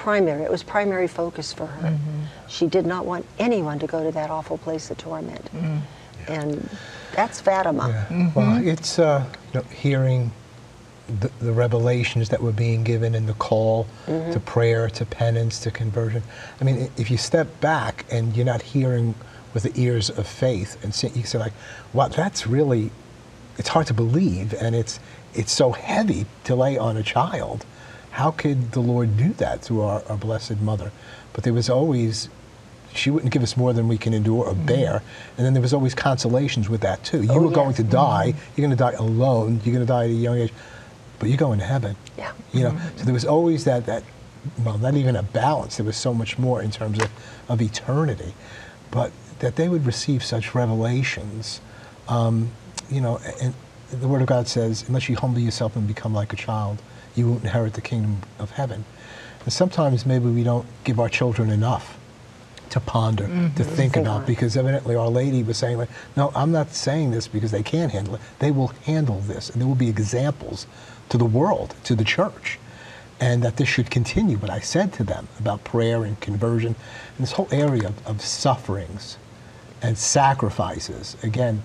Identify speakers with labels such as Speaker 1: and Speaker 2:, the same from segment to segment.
Speaker 1: primary. It was primary focus for her. She did not want anyone to go to that awful place of torment. And that's Fatima.
Speaker 2: Yeah. Well, it's hearing the revelations that were being given and the call to prayer, to penance, to conversion. I mean, if you step back and you're not hearing with the ears of faith, and you say like, wow, that's really, it's hard to believe, and it's so heavy to lay on a child. How could the Lord do that through our Blessed Mother? But there was always, she wouldn't give us more than we can endure or bear. And then there was always consolations with that too. You were going to die, you're going to die alone, you're going to die at a young age, but you're going to heaven.
Speaker 1: Yeah.
Speaker 2: You know, so there was always that, well, not even a balance, there was so much more in terms of eternity. But that they would receive such revelations, you know, and the Word of God says, unless you humble yourself and become like a child, you won't inherit the kingdom of heaven. And sometimes maybe we don't give our children enough to ponder, to think about, because evidently Our Lady was saying, like, no, I'm not saying this because they can't handle it. They will handle this, and there will be examples to the world, to the church, and that this should continue. But I said to them about prayer and conversion, and this whole area of sufferings and sacrifices. Again,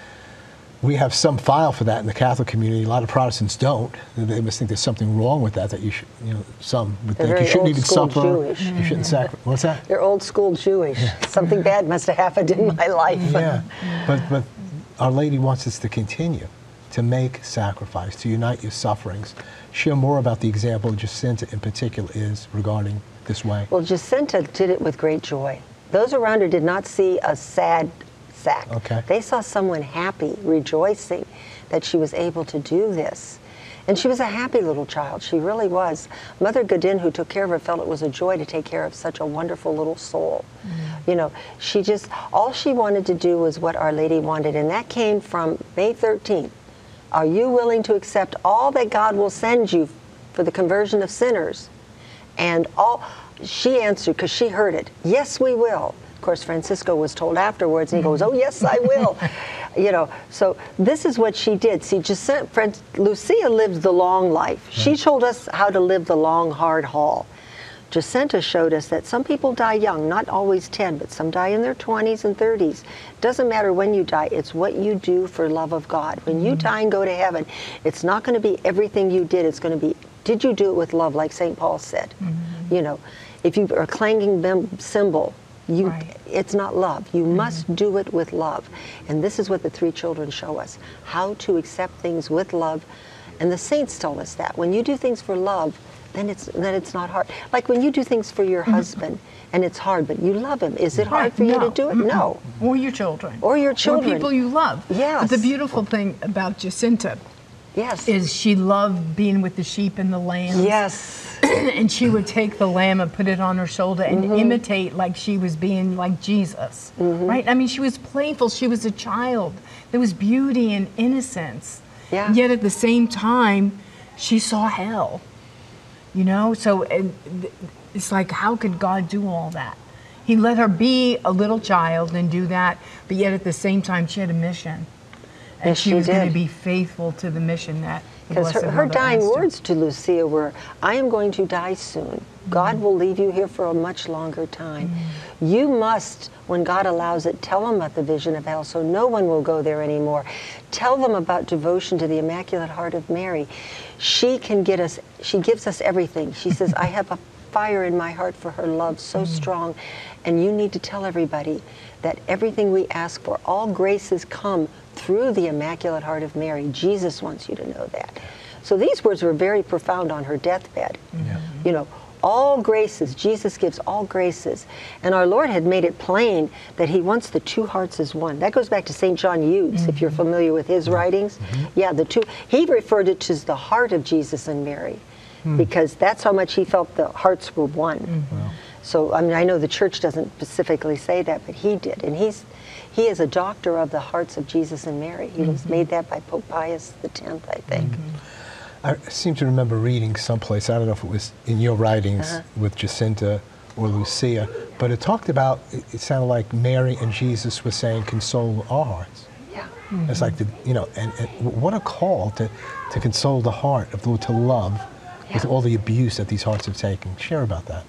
Speaker 2: we have some file for that in the Catholic community. A lot of Protestants don't. They must think there's something wrong with that you should, you know, some would think you shouldn't even suffer.
Speaker 1: Jewish.
Speaker 2: You shouldn't sacrifice. What's that?
Speaker 1: They're old school Jewish. Something bad must have happened in my life.
Speaker 2: Yeah, but Our Lady wants us to continue to make sacrifice, to unite your sufferings. Share more about the example Jacinta in particular is regarding this way.
Speaker 1: Well, Jacinta did it with great joy. Those around her did not see a sad sack.
Speaker 2: Okay.
Speaker 1: They saw someone happy, rejoicing that she was able to do this. And she was a happy little child. She really was. Mother Godin, who took care of her, felt it was a joy to take care of such a wonderful little soul. You know, she just, all she wanted to do was what Our Lady wanted, and that came from May 13th. Are you willing to accept all that God will send you for the conversion of sinners? And she answered, because she heard it, yes, we will. Of course, Francisco was told afterwards, and he goes, oh, yes, I will. You know, so this is what she did. See, Lucia lived the long life. She told us how to live the long, hard haul. Jacinta showed us that some people die young, not always 10, but some die in their 20s and 30s. Doesn't matter when you die, it's what you do for love of God. When you die and go to heaven, it's not going to be everything you did. It's going to be, did you do it with love, like St. Paul said? You know, if you are a clanging cymbal, it's not love. You must do it with love. And this is what the three children show us, how to accept things with love. And the saints tell us that. When you do things for love, then it's not hard. Like when you do things for your husband, and it's hard, but you love him. Is it hard for you to do it? No.
Speaker 3: Or your children.
Speaker 1: Or your children.
Speaker 3: Or people you love.
Speaker 1: Yes.
Speaker 3: But the beautiful thing about Jacinta is she loved being with the sheep and the lambs.
Speaker 1: Yes.
Speaker 3: And she would take the lamb and put it on her shoulder and imitate like she was being like Jesus. Right? I mean, she was playful. She was a child. There was beauty and innocence.
Speaker 1: Yeah.
Speaker 3: Yet at the same time, she saw hell. You know, so it's like, how could God do all that? He let her be a little child and do that, but yet at the same time, she had a mission. And she was going to be faithful to the mission that
Speaker 1: because her dying words to Lucia were, I am going to die soon. God will leave you here for a much longer time. You must, when God allows it, tell them about the vision of hell so no one will go there anymore. Tell them about devotion to the Immaculate Heart of Mary. She can get us, she gives us everything. She says, I have a fire in my heart for her love so strong, and you need to tell everybody that everything we ask for, all graces come through the Immaculate Heart of Mary. Jesus wants you to know that. So these words were very profound on her deathbed. You know, all graces, Jesus gives all graces. And our Lord had made it plain that he wants the two hearts as one. That goes back to St. John Eudes, if you're familiar with his writings. Yeah, the two, he referred it to as the heart of Jesus and Mary, because that's how much he felt the hearts were one. So, I mean, I know the church doesn't specifically say that, but he did. And he is a doctor of the hearts of Jesus and Mary. He was made that by Pope Pius X, I think.
Speaker 2: I seem to remember reading someplace, I don't know if it was in your writings with Jacinta or Lucia, but it talked about, it sounded like Mary and Jesus were saying, console our hearts.
Speaker 1: Yeah.
Speaker 2: It's like, you know, and what a call to console the heart, to love with all the abuse that these hearts have taken. Share about that.